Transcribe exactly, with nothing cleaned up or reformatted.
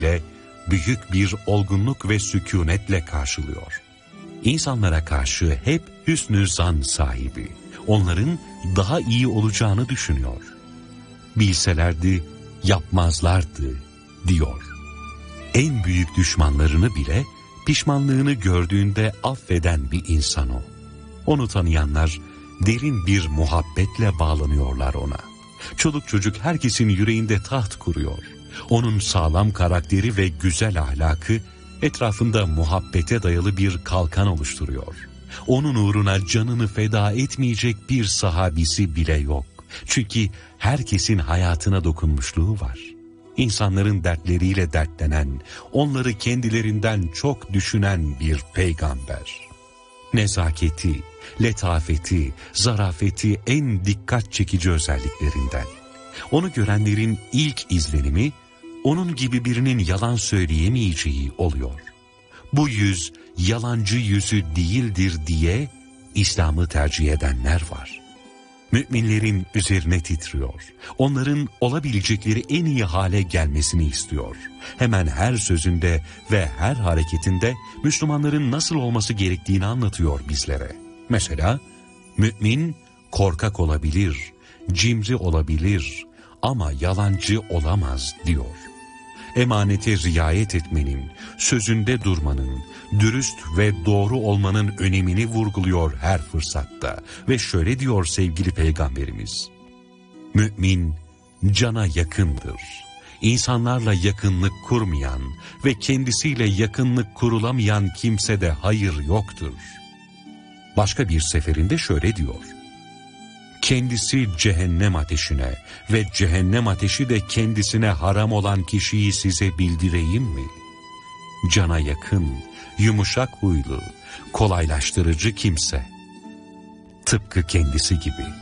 ile büyük bir olgunluk ve sükûnetle karşılıyor. İnsanlara karşı hep hüsnü zan sahibi, onların daha iyi olacağını düşünüyor. Bilselerdi yapmazlardı diyor. En büyük düşmanlarını bile pişmanlığını gördüğünde affeden bir insan o. Onu tanıyanlar derin bir muhabbetle bağlanıyorlar ona. Çoluk çocuk herkesin yüreğinde taht kuruyor. Onun sağlam karakteri ve güzel ahlakı etrafında muhabbete dayalı bir kalkan oluşturuyor. Onun uğruna canını feda etmeyecek bir sahabisi bile yok. Çünkü herkesin hayatına dokunmuşluğu var. İnsanların dertleriyle dertlenen, onları kendilerinden çok düşünen bir peygamber. Nezaketi, letafeti, zarafeti en dikkat çekici özelliklerinden. Onu görenlerin ilk izlenimi, onun gibi birinin yalan söyleyemeyeceği oluyor. Bu yüz yalancı yüzü değildir diye İslam'ı tercih edenler var. Müminlerin üzerine titriyor. Onların olabilecekleri en iyi hale gelmesini istiyor. Hemen her sözünde ve her hareketinde Müslümanların nasıl olması gerektiğini anlatıyor bizlere. Mesela mümin korkak olabilir, cimri olabilir ama yalancı olamaz diyor. Emanete riayet etmenin, sözünde durmanın, dürüst ve doğru olmanın önemini vurguluyor her fırsatta. Ve şöyle diyor sevgili Peygamberimiz: Mümin cana yakındır. İnsanlarla yakınlık kurmayan ve kendisiyle yakınlık kurulamayan kimsede hayır yoktur. Başka bir seferinde şöyle diyor: Kendisi cehennem ateşine ve cehennem ateşi de kendisine haram olan kişiyi size bildireyim mi? Cana yakın, yumuşak huylu, kolaylaştırıcı kimse. Tıpkı kendisi gibi.